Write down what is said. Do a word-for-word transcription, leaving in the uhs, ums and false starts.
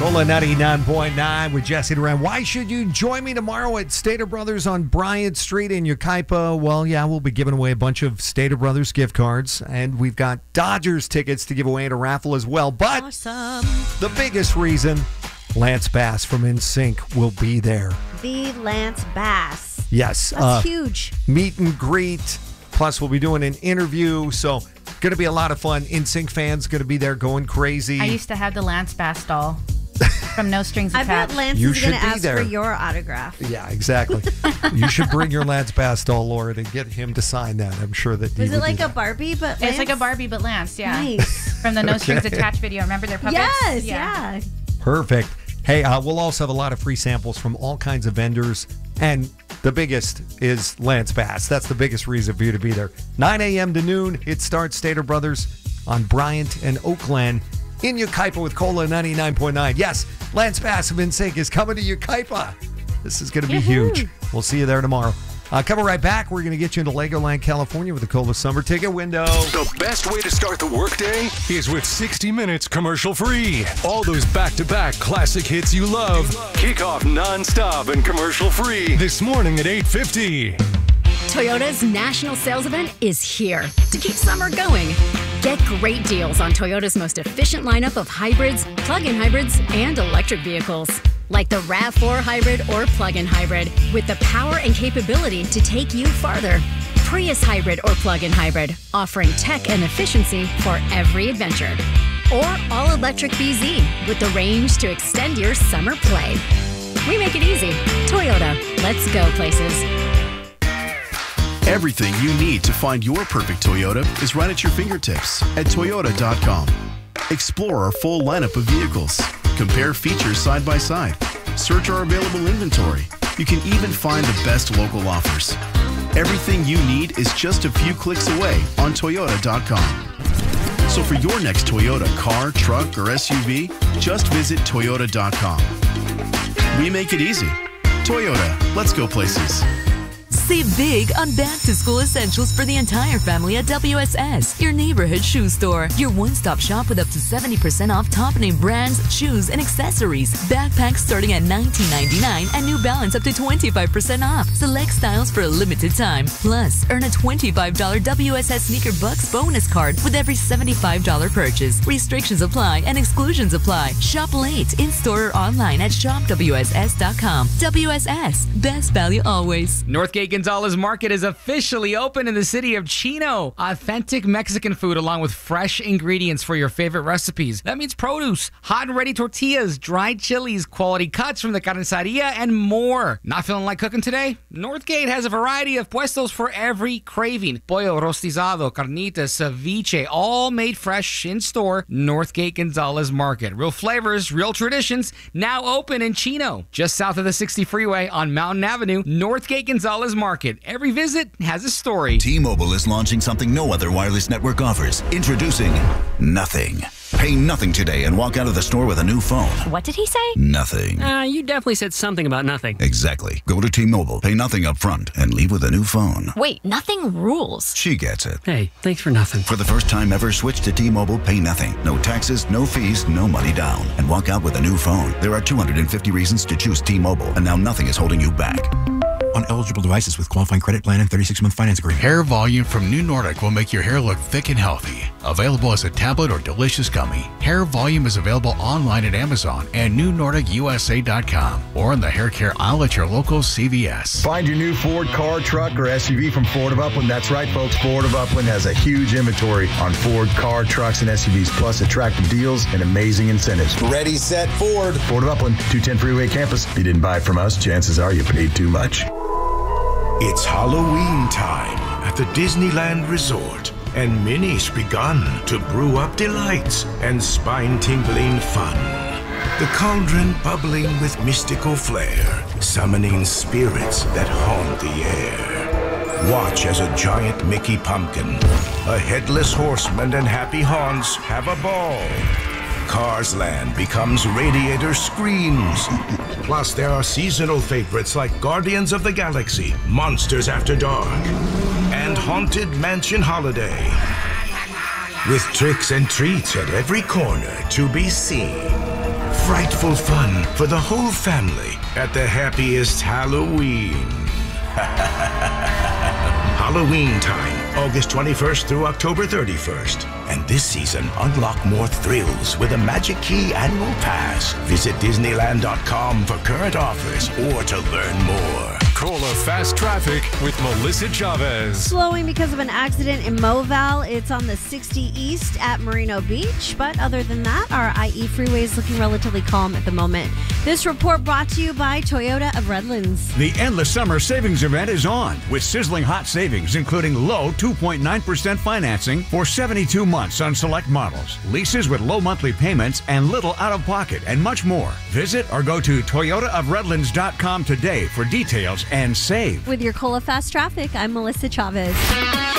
Cola ninety-nine point nine with Jesse Duran. Why should you join me tomorrow at Stater Brothers on Bryant Street in Yucaipa? Well, yeah, we'll be giving away a bunch of Stater Brothers gift cards, and we've got Dodgers tickets to give away in a raffle as well. But awesome. The biggest reason, Lance Bass from N Sync will be there. The Lance Bass. Yes. That's uh, huge. Meet and greet. Plus, we'll be doing an interview, so going to be a lot of fun. N Sync fans going to be there going crazy. I used to have the Lance Bass doll from No Strings I Attached. bet Lance You is going should to be ask there. for your autograph. Yeah, exactly. You should bring your Lance Bass doll, Laura, to get him to sign that. I'm sure that he Was would it like do a that. Barbie, but Lance? It's like a Barbie, but Lance, yeah. Nice. From the No Strings Okay. Attached video. Remember their puppets? Yes, yeah. Perfect. Hey, uh, we'll also have a lot of free samples from all kinds of vendors. And the biggest is Lance Bass. That's the biggest reason for you to be there. nine a.m. to noon, it starts. Stater Brothers on Bryant and Oakland in Yucaipa with Cola ninety-nine point nine. Yes, Lance Bass of N Sync is coming to Yucaipa. This is going to be Yahoo. huge. We'll see you there tomorrow. Uh, coming right back, we're going to get you into Legoland, California with the Cola Summer Ticket Window. The best way to start the workday is with sixty minutes commercial free. All those back-to-back classic hits you love kick off non-stop and commercial free this morning at eight fifty. Toyota's national sales event is here to keep summer going. Get great deals on Toyota's most efficient lineup of hybrids, plug-in hybrids, and electric vehicles. Like the RAV four hybrid or plug-in hybrid with the power and capability to take you farther. Prius hybrid or plug-in hybrid, offering tech and efficiency for every adventure. Or all-electric B Z with the range to extend your summer play. We make it easy. Toyota, let's go places. Everything you need to find your perfect Toyota is right at your fingertips at Toyota dot com. Explore our full lineup of vehicles. Compare features side by side. Search our available inventory. You can even find the best local offers. Everything you need is just a few clicks away on Toyota dot com. So for your next Toyota car, truck, or S U V, just visit Toyota dot com. We make it easy. Toyota, let's go places. Save big on back-to-school essentials for the entire family at W S S, your neighborhood shoe store. Your one-stop shop with up to seventy percent off top-name brands, shoes, and accessories. Backpacks starting at nineteen ninety-nine and New Balance up to twenty-five percent off. Select styles for a limited time. Plus, earn a twenty-five dollars W S S Sneaker Bucks bonus card with every seventy-five dollars purchase. Restrictions apply and exclusions apply. Shop late, in-store or online at shop W S S dot com. W S S, best value always. Northgate Gonzalez Market is officially open in the city of Chino. Authentic Mexican food along with fresh ingredients for your favorite recipes. That means produce, hot and ready tortillas, dried chilies, quality cuts from the carniceria, and more. Not feeling like cooking today? Northgate has a variety of puestos for every craving. Pollo rostizado, carnitas, ceviche, all made fresh in store. Northgate Gonzalez Market. Real flavors, real traditions, now open in Chino. Just south of the sixty freeway on Mountain Avenue, Northgate Gonzalez Market. Every visit has a story. T-Mobile is launching something no other wireless network offers. Introducing Nothing. Pay nothing today and walk out of the store with a new phone. What did he say? Nothing. Uh, you definitely said something about nothing. Exactly. Go to T-Mobile, pay nothing up front, and leave with a new phone. Wait, nothing rules. She gets it. Hey, thanks for nothing. For the first time ever, switch to T-Mobile, pay nothing. No taxes, no fees, no money down. And walk out with a new phone. There are two hundred fifty reasons to choose T-Mobile, and now nothing is holding you back. On eligible devices with qualifying credit plan and thirty-six month finance agreement. Hair Volume from New Nordic will make your hair look thick and healthy. Available as a tablet or delicious gummy. Hair Volume is available online at Amazon and new nordic U S A dot com or in the hair care aisle at your local C V S. Find your new Ford car, truck, or S U V from Ford of Upland. That's right, folks. Ford of Upland has a huge inventory on Ford car, trucks, and S U Vs, plus attractive deals and amazing incentives. Ready, set, Ford. Ford of Upland, two ten Freeway Campus. If you didn't buy it from us, chances are you paid too much. It's Halloween time at the Disneyland Resort, and Minnie's begun to brew up delights and spine-tingling fun. The cauldron bubbling with mystical flair, summoning spirits that haunt the air. Watch as a giant Mickey pumpkin, a headless horseman, and Happy Haunts have a ball. Cars Land becomes Radiator Screams. Plus, there are seasonal favorites like Guardians of the Galaxy, Monsters After Dark, and Haunted Mansion Holiday. With tricks and treats at every corner to be seen. frightful fun for the whole family at the happiest Halloween. Halloween time, August twenty-first through October thirty-first. And this season, unlock more thrills with a Magic Key Annual Pass. Visit Disneyland dot com for current offers or to learn more. Cola Fast Traffic with Melissa Chavez. Slowing because of an accident in Moval. It's on the sixty East at Merino Beach. But other than that, our I E freeway is looking relatively calm at the moment. This report brought to you by Toyota of Redlands. The Endless Summer Savings Event is on with sizzling hot savings, including low two point nine percent financing for seventy-two months on select models, leases with low monthly payments and little out-of-pocket, and much more. Visit or go to Toyota of Redlands dot com today for details and save. With your Cola Fast Traffic, I'm Melissa Chavez.